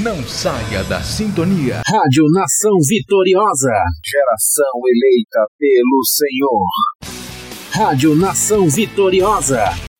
Não saia da sintonia. Rádio Nação Vitoriosa. Geração eleita pelo Senhor. Rádio Nação Vitoriosa.